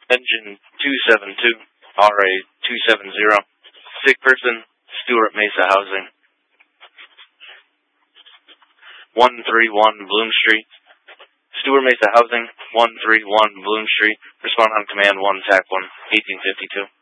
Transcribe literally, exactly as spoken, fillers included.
Engine two seven two, R A two seven zero. Sick person, Stuart Mesa Housing. one three one Bloom Street. Stuart Mesa Housing, one three one Bloom Street. Respond on command one, T A C one, eighteen fifty-two.